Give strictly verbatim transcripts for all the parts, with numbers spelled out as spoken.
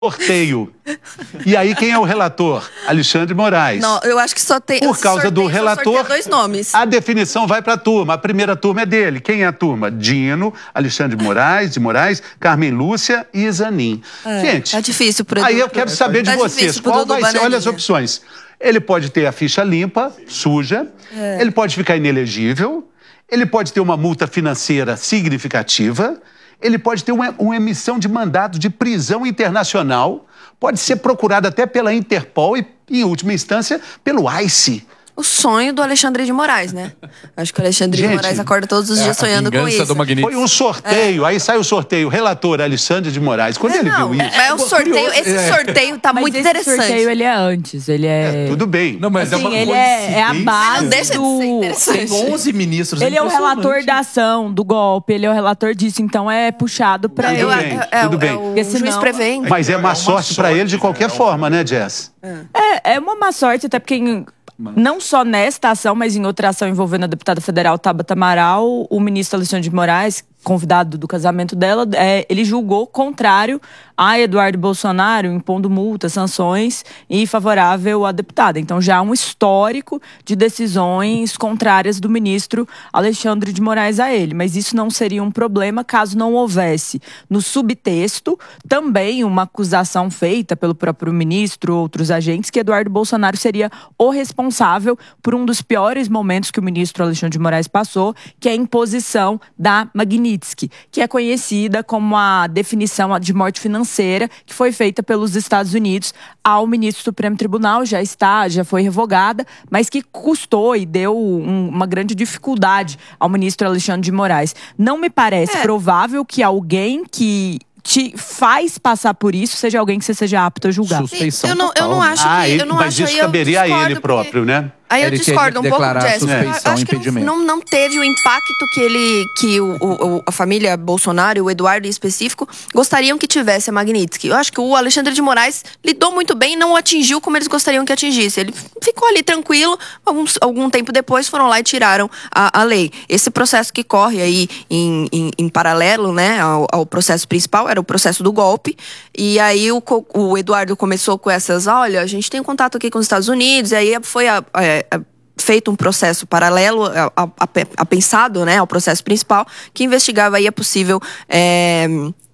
sorteio. E aí, quem é o relator? Alexandre de Moraes. Não, eu acho que só tem... Por causa sorteio, do relator, dois nomes. A definição vai para a turma. A primeira turma é dele. Quem é a turma? Dino, Alexandre de Moraes, de Moraes, Carmen Lúcia e Zanin. É, Gente, tá difícil pro aí Edu, eu quero saber de tá vocês. Qual vai ser? Olha as opções. Ele pode ter a ficha limpa, suja. É. Ele pode ficar inelegível. Ele pode ter uma multa financeira significativa. Ele pode ter uma, uma emissão de mandado de prisão internacional. Pode ser procurado até pela Interpol e, em última instância, pelo ICE. O sonho do Alexandre de Moraes, né? Acho que o Alexandre Gente, de Moraes acorda todos os dias é, sonhando com isso. Foi um sorteio, é. aí sai o sorteio. Relator Alexandre de Moraes. Quando é, ele não, viu isso... É, é o sorteio, esse é. sorteio tá mas muito esse interessante. Esse sorteio, ele é antes, ele é... é tudo bem. Não, mas assim, é uma ele é, é a base não deixa do... de ser interessante. Tem onze ministros. Ele é o relator da ação, do golpe, ele é o relator disso, então é puxado pra tudo ele. Bem, é, tudo é, bem. É o senão, juiz prevê. Mas é má sorte pra ele de qualquer forma, né, Jess? É, é uma má sorte, até porque... Não só nesta ação, mas em outra ação envolvendo a deputada federal Tabata Amaral, o ministro Alexandre de Moraes, convidado do casamento dela, é, ele julgou contrário a Eduardo Bolsonaro, impondo multas, sanções e favorável à deputada. Então já há um histórico de decisões contrárias do ministro Alexandre de Moraes a ele. Mas isso não seria um problema caso não houvesse no subtexto também uma acusação feita pelo próprio ministro ou outros agentes que Eduardo Bolsonaro seria o responsável por um dos piores momentos que o ministro Alexandre de Moraes passou, que é a imposição da Magnitsky, que é conhecida como a definição de morte financeira que foi feita pelos Estados Unidos ao ministro do Supremo Tribunal, já está, já foi revogada, mas que custou e deu um, uma grande dificuldade ao ministro Alexandre de Moraes. Não me parece é. provável que alguém que te faz passar por isso seja alguém que você seja apto a julgar. Suspeição eu não, total. eu não acho que... Ah, eu não mas acho, isso caberia a ele porque... próprio, né? Aí eu ele discordo um pouco, Jess. Suspeição, acho que impedimento. não, não teve o impacto que ele, que o, o, a família Bolsonaro e o Eduardo em específico gostariam que tivesse a Magnitsky. Eu acho que o Alexandre de Moraes lidou muito bem e não o atingiu como eles gostariam que atingisse. Ele ficou ali tranquilo, alguns, algum tempo depois foram lá e tiraram a, a lei. Esse processo que corre aí em, em, em paralelo, né, ao, ao processo principal, era o processo do golpe. E aí o, o Eduardo começou com essas, olha, a gente tem contato aqui com os Estados Unidos, e aí foi a, a feito um processo paralelo a, a, a pensado, né, ao processo principal, que investigava aí a possível é,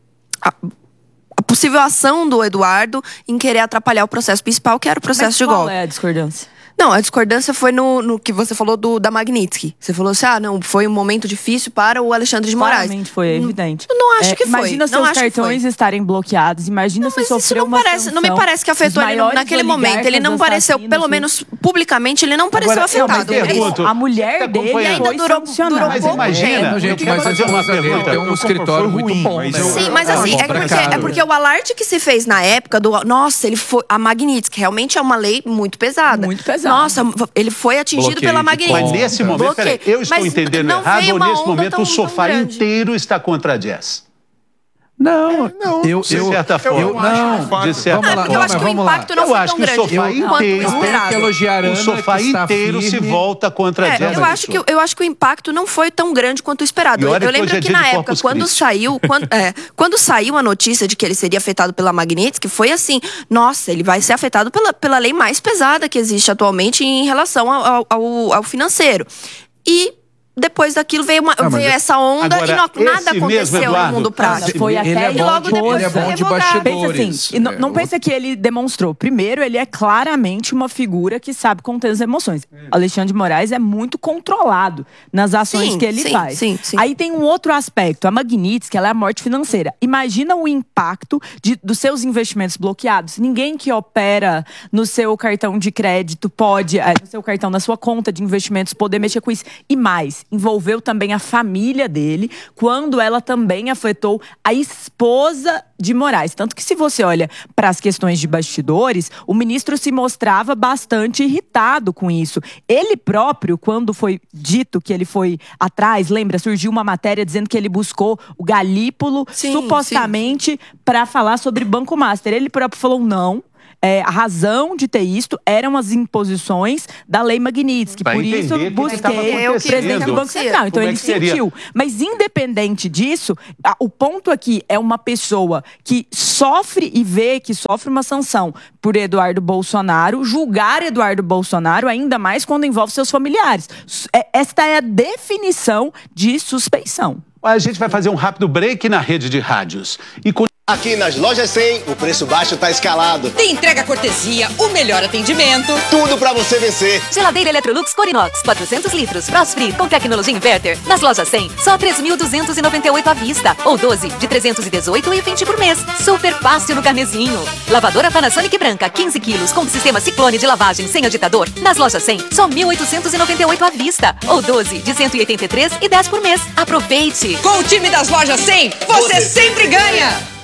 a, a possível ação do Eduardo em querer atrapalhar o processo principal, que era o processo mas de golpe. Qual é a discordância? Não, a discordância foi no, no que você falou do, da Magnitsky. Você falou assim, ah, não, foi um momento difícil para o Alexandre de Moraes. Claramente foi, é evidente. Eu não acho é, que foi. Imagina não seus cartões estarem bloqueados, imagina não, se mas sofreu isso não uma parece, sanção. Não me parece que afetou ele no, naquele momento. Ele não pareceu, pelo menos publicamente, ele não pareceu Agora, afetado. Não, pergunto, a mulher tá dele ainda durou, durou Mas imagina, é, gente, mas fazer uma pergunta. Tem um escritório muito bom, né? Sim, mas assim, é porque, é porque o alarde que se fez na época do, nossa, ele foi, a Magnitsky realmente é uma lei muito pesada. Muito pesada. Nossa, ele foi atingido pela Magnitsky. Mas nesse momento, peraí, eu estou mas entendendo errado ou nesse momento tão, o sofá inteiro está contra a Jess? Não, é, não, eu, de eu, certa forma. Eu, não, de certa não, é porque eu acho que o impacto não foi tão grande. Eu acho que o sofá inteiro, que elogiar o sofá inteiro se volta contra a é, Jess. Eu acho, que, eu acho que o impacto não foi tão grande quanto o esperado. Eu, eu lembro que na época, quando saiu, quando, é, quando saiu a notícia de que ele seria afetado pela Magnitsky, foi assim, nossa, ele vai ser afetado pela, pela lei mais pesada que existe atualmente em relação ao, ao, ao financeiro. E depois daquilo veio, uma, não, veio essa onda agora, e não, nada aconteceu mesmo, Eduardo, no mundo prático. Foi ele até é bom, e logo depois ele é bom de bastidores. Pensa assim, não, não pensa que ele demonstrou. Primeiro, ele é claramente uma figura que sabe conter as emoções. É. Alexandre de Moraes é muito controlado nas ações sim, que ele sim, faz. Sim, sim. Aí tem um outro aspecto. A Magnitsky, ela é a morte financeira. Imagina o impacto de, dos seus investimentos bloqueados. Ninguém que opera no seu cartão de crédito pode, é, no seu cartão, na sua conta de investimentos, poder mexer com isso. E mais, envolveu também a família dele, quando ela também afetou a esposa de Moraes. Tanto que se você olha para as questões de bastidores, o ministro se mostrava bastante irritado com isso. Ele próprio, quando foi dito que ele foi atrás, lembra, surgiu uma matéria dizendo que ele buscou o Galípolo, sim, supostamente para falar sobre Banco Master. Ele próprio falou não. é, a razão de ter isto eram as imposições da lei Magnitsky. Pra Por isso entender eu o que que estava busquei o acontecendo. presidente do Banco Central. Então Como é ele que seria? sentiu. Mas independente disso, a- o ponto aqui é uma pessoa que sofre e vê que sofre uma sanção por Eduardo Bolsonaro, julgar Eduardo Bolsonaro, ainda mais quando envolve seus familiares. S- é- Esta é a definição de suspeição. A gente vai fazer um rápido break na rede de rádios. E com Aqui nas Lojas cem, o preço baixo tá escalado. Tem entrega cortesia, o melhor atendimento. Tudo pra você vencer. Geladeira Electrolux Corinox, quatrocentos litros, Frost Free com tecnologia inverter. Nas lojas cem, só três mil duzentos e noventa e oito à vista. Ou doze de trezentos e dezoito e vinte por mês. Super fácil no carnezinho. Lavadora Panasonic branca, quinze quilos, com sistema Ciclone de lavagem sem agitador. Nas lojas cem, só mil oitocentos e noventa e oito à vista. Ou doze de cento e oitenta e três e dez por mês. Aproveite! Com o time das Lojas cem, você sempre ganha!